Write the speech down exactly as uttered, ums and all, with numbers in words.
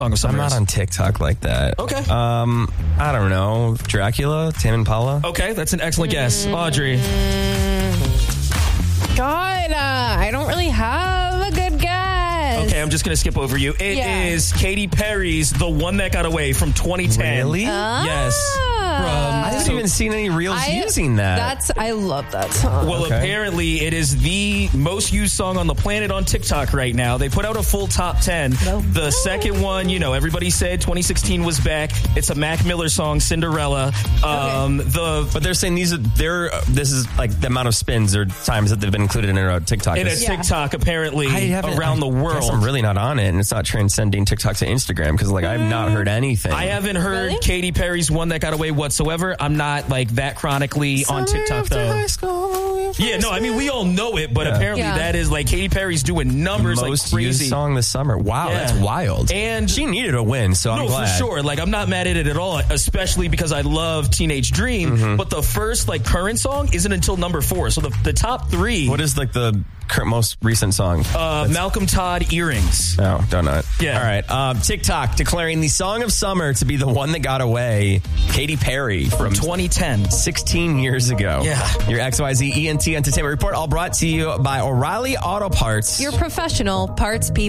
Song of Summer I'm not is? on TikTok like that. Okay. Um, I don't know. Dracula, Tame Impala. Okay, that's an excellent guess. Audrey. God, uh, I don't really have a good guess. Okay, I'm just going to skip over you. It Yeah. is Katy Perry's The One That Got Away from twenty ten. Really? Yes. From, I haven't so- even seen any reels I- using that. That's I love that song. Well, Okay. apparently it is the most used song on the planet on TikTok right now. They put out a full top ten. No. The second one, you know, everybody said twenty sixteen was back. It's a Mac Miller song, Cinderella. Um, the But they're saying these are they're this is like the amount of spins or times that they've been included in a TikTok. in a is- Yeah. TikTok apparently I haven't- around the I guess world. I'm really not on it, and it's not transcending TikTok to Instagram because like I've not heard anything. I haven't heard Really? Katy Perry's One That Got Away whatsoever. I'm not like that chronically on TikTok though. Yeah, no, I mean we all know it, but Yeah. apparently Yeah. that is like Katy Perry's doing numbers Most like crazy. used song this summer. Wow, Yeah. that's wild. And she needed a win, so no, I'm glad. for sure. Like, I'm not mad at it at all, especially because I love Teenage Dream. Mm-hmm. But the first, like, current song isn't until number four. So the, the top three, What is like the cur- most recent song? uh, Malcolm Todd, Earrings. No, don't know it. Yeah. All right. Um, TikTok declaring the song of summer to be the one that got away. Katy Perry from twenty ten. sixteen years ago. Yeah. Your X Y Z E N T Entertainment Report, all brought to you by O'Reilly Auto Parts. Your professional parts people.